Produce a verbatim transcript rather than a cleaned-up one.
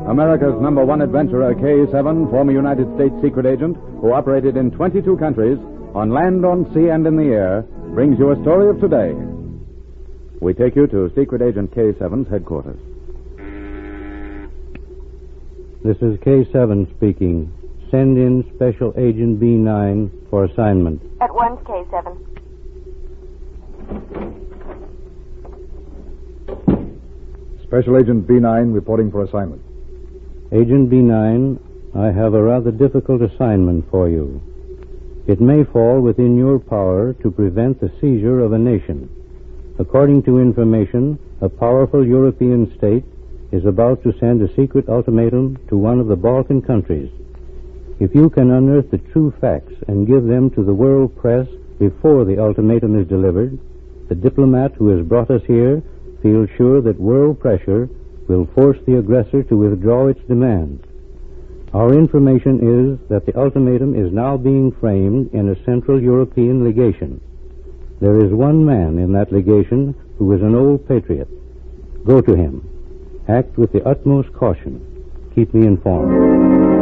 America's number one adventurer, K seven, former United States secret agent who operated in twenty-two countries, on land, on sea, and in the air, brings you a story of today. We take you to Secret Agent K seven's headquarters. This is K seven speaking. Send in Special Agent B nine for assignment. At once, K seven. Special Agent B nine reporting for assignment. Agent B nine, I have a rather difficult assignment for you. It may fall within your power to prevent the seizure of a nation. According to information, a powerful European state is about to send a secret ultimatum to one of the Balkan countries. If you can unearth the true facts and give them to the world press before the ultimatum is delivered, the diplomat who has brought us here feels sure that world pressure will force the aggressor to withdraw its demands. Our information is that the ultimatum is now being framed in a Central European legation. There is one man in that legation who is an old patriot. Go to him. Act with the utmost caution. Keep me informed.